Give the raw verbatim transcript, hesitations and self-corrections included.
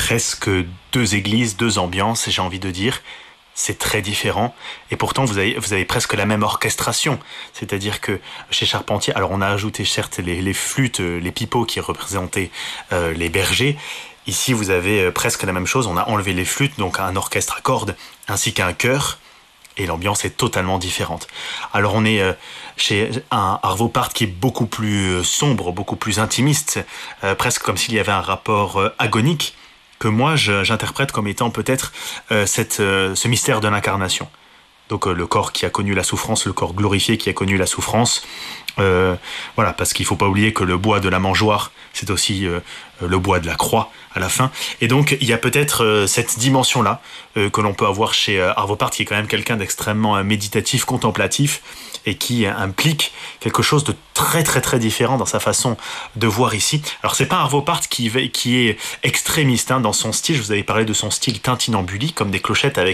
presque deux églises, deux ambiances, j'ai envie de dire. C'est très différent. Et pourtant, vous avez, vous avez presque la même orchestration. C'est-à-dire que chez Charpentier, alors on a ajouté certes les, les flûtes, les pipeaux qui représentaient euh, les bergers. Ici, vous avez presque la même chose. On a enlevé les flûtes, donc un orchestre à cordes, ainsi qu'un chœur. Et l'ambiance est totalement différente. Alors on est euh, chez un Arvo Pärt qui est beaucoup plus sombre, beaucoup plus intimiste, euh, presque comme s'il y avait un rapport euh, agonique, que moi je, j'interprète comme étant peut-être euh, cette, euh, ce mystère de l'incarnation. Donc euh, le corps qui a connu la souffrance, le corps glorifié qui a connu la souffrance. Euh, voilà, parce qu'il ne faut pas oublier que le bois de la mangeoire, c'est aussi euh, le bois de la croix à la fin. Et donc il y a peut-être euh, cette dimension-là euh, que l'on peut avoir chez euh, Arvo Pärt, qui est quand même quelqu'un d'extrêmement euh, méditatif, contemplatif, et qui euh, implique quelque chose de très très très différent dans sa façon de voir ici. Alors c'est pas Arvo Pärt qui, qui est extrémiste hein, dans son style. Je vous avais parlé de son style tintinambuli, comme des clochettes avec